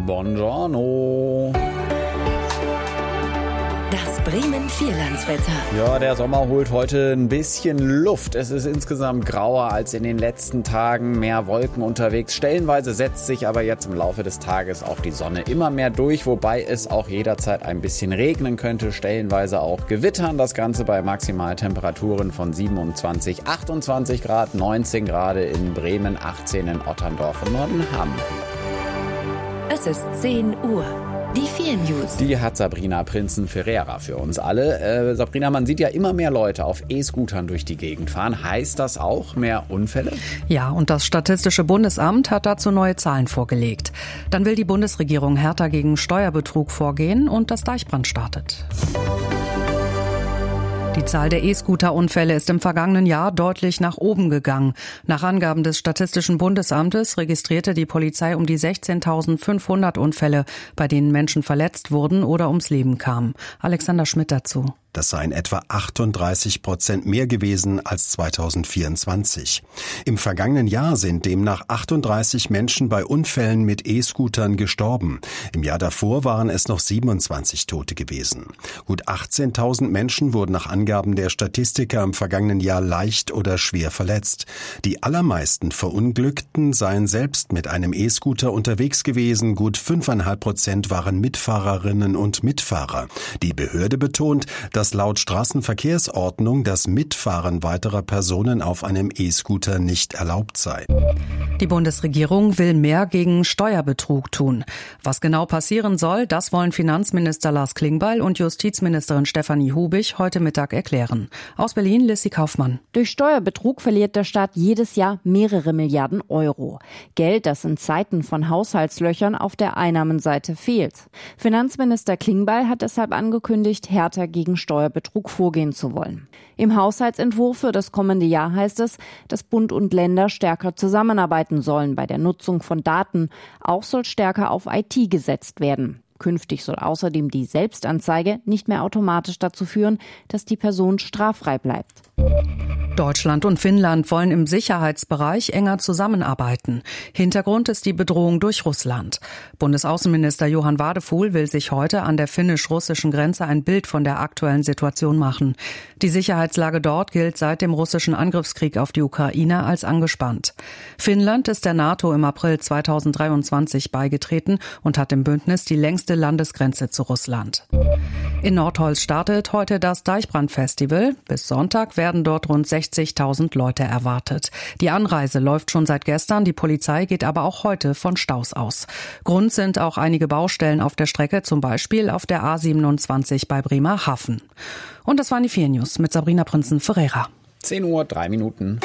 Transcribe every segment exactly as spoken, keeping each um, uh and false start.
Buongiorno. Das Bremen-Vierlandswetter. Ja, der Sommer holt heute ein bisschen Luft. Es ist insgesamt grauer als in den letzten Tagen, mehr Wolken unterwegs. Stellenweise setzt sich aber jetzt im Laufe des Tages auch die Sonne immer mehr durch, wobei es auch jederzeit ein bisschen regnen könnte, stellenweise auch gewittern. Das Ganze bei Maximaltemperaturen von siebenundzwanzig, achtundzwanzig Grad, neunzehn Grad in Bremen, achtzehn in Otterndorf und Nordenham. Es ist zehn Uhr. Die vier News. Die hat Sabrina Prinzen-Ferreira für uns alle. Äh, Sabrina, man sieht ja immer mehr Leute auf E-Scootern durch die Gegend fahren. Heißt das auch mehr Unfälle? Ja, und das Statistische Bundesamt hat dazu neue Zahlen vorgelegt. Dann will die Bundesregierung härter gegen Steuerbetrug vorgehen und das Deichbrand startet. Die Zahl der E-Scooter-Unfälle ist im vergangenen Jahr deutlich nach oben gegangen. Nach Angaben des Statistischen Bundesamtes registrierte die Polizei um die sechzehntausendfünfhundert Unfälle, bei denen Menschen verletzt wurden oder ums Leben kamen. Alexander Schmidt dazu. Das seien etwa achtunddreißig Prozent mehr gewesen als zweitausendvierundzwanzig. Im vergangenen Jahr sind demnach achtunddreißig Menschen bei Unfällen mit E-Scootern gestorben. Im Jahr davor waren es noch siebenundzwanzig Tote gewesen. Gut achtzehntausend Menschen wurden nach Angaben der Statistiker im vergangenen Jahr leicht oder schwer verletzt. Die allermeisten Verunglückten seien selbst mit einem E-Scooter unterwegs gewesen. Gut fünfeinhalb Prozent waren Mitfahrerinnen und Mitfahrer. Die Behörde betont, dass laut Straßenverkehrsordnung das Mitfahren weiterer Personen auf einem E-Scooter nicht erlaubt sei. Die Bundesregierung will mehr gegen Steuerbetrug tun. Was genau passieren soll, das wollen Finanzminister Lars Klingbeil und Justizministerin Stefanie Hubig heute Mittag erklären. Aus Berlin, Lissy Kaufmann. Durch Steuerbetrug verliert der Staat jedes Jahr mehrere Milliarden Euro. Geld, das in Zeiten von Haushaltslöchern auf der Einnahmenseite fehlt. Finanzminister Klingbeil hat deshalb angekündigt, härter gegen Steuerbetrug vorgehen zu wollen. Im Haushaltsentwurf für das kommende Jahr heißt es, dass Bund und Länder stärker zusammenarbeiten sollen bei der Nutzung von Daten. Auch soll stärker auf I T gesetzt werden. Künftig soll außerdem die Selbstanzeige nicht mehr automatisch dazu führen, dass die Person straffrei bleibt. Deutschland und Finnland wollen im Sicherheitsbereich enger zusammenarbeiten. Hintergrund ist die Bedrohung durch Russland. Bundesaußenminister Johann Wadefuhl will sich heute an der finnisch-russischen Grenze ein Bild von der aktuellen Situation machen. Die Sicherheitslage dort gilt seit dem russischen Angriffskrieg auf die Ukraine als angespannt. Finnland ist der NATO im April zweitausenddreiundzwanzig beigetreten und hat im Bündnis die längste Landesgrenze zu Russland. In Nordholz startet heute das Deichbrand-Festival. Bis Sonntag werden dort rund sechzigtausend Leute erwartet. Die Anreise läuft schon seit gestern, die Polizei geht aber auch heute von Staus aus. Grund sind auch einige Baustellen auf der Strecke, zum Beispiel auf der A siebenundzwanzig bei Bremerhaven. Und das waren die vier News mit Sabrina Prinzen-Ferreira. zehn Uhr, drei Minuten.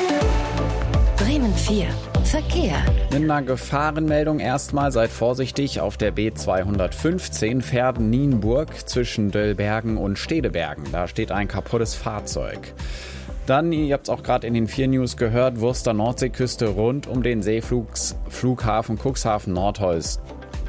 Bremen vier. Verkehr. Mit einer Gefahrenmeldung erstmal, seid vorsichtig auf der B zweihundertfünfzehn Verden-Nienburg zwischen Döllbergen und Stedebergen. Da steht ein kaputtes Fahrzeug. Dann, ihr habt es auch gerade in den vier News gehört, Wurster Nordseeküste rund um den Seeflughafen Cuxhaven Nordholz.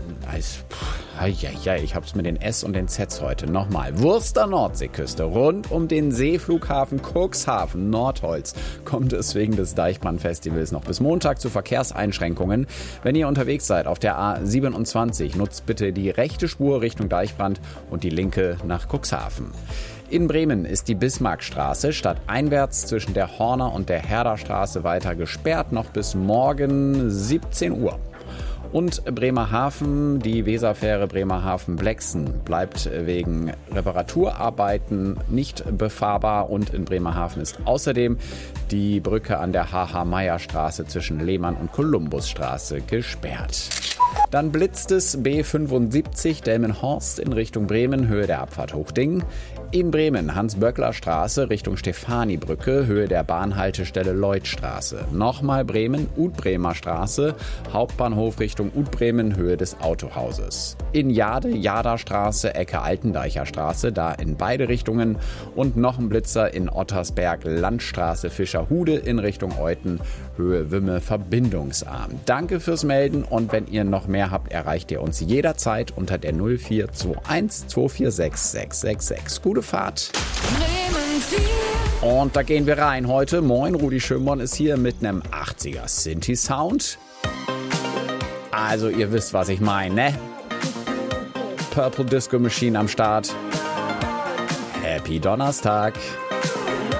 Ja, ich hab's mit den S und den Zs heute. Nochmal. Wurster Nordseeküste rund um den Seeflughafen Cuxhaven Nordholz kommt es wegen des Deichbrand-Festivals noch bis Montag zu Verkehrseinschränkungen. Wenn ihr unterwegs seid auf der A siebenundzwanzig, nutzt bitte die rechte Spur Richtung Deichbrand und die linke nach Cuxhaven. In Bremen ist die Bismarckstraße stadteinwärts zwischen der Horner und der Herderstraße weiter gesperrt, noch bis morgen siebzehn Uhr. Und Bremerhaven, die Weserfähre Bremerhaven-Blexen bleibt wegen Reparaturarbeiten nicht befahrbar und in Bremerhaven ist außerdem die Brücke an der H H-Meyer-Straße zwischen Lehmann und Kolumbusstraße gesperrt. Dann blitzt es B fünfundsiebzig Delmenhorst in Richtung Bremen, Höhe der Abfahrt Hochding. In Bremen Hans-Böckler-Straße Richtung Stefani-Brücke, Höhe der Bahnhaltestelle Lloydstraße. Nochmal Bremen, Udbremer Straße, Hauptbahnhof Richtung Udbremen, Höhe des Autohauses. In Jade, Jaderstraße, Ecke Altendeicher Straße, da in beide Richtungen. Und noch ein Blitzer in Ottersberg, Landstraße Fischerhude in Richtung Euten, Höhe Wümme, verbindungsarm. Danke fürs Melden und wenn ihr noch mehr habt, erreicht ihr uns jederzeit unter der null vier zwei eins zwei vier sechs sechs sechs sechs. Gute Fahrt. Und da gehen wir rein heute. Moin, Rudi Schönborn ist hier mit einem achtziger Synthi-Sound. Also ihr wisst, was ich meine, ne? Purple Disco Machine am Start. Happy Donnerstag.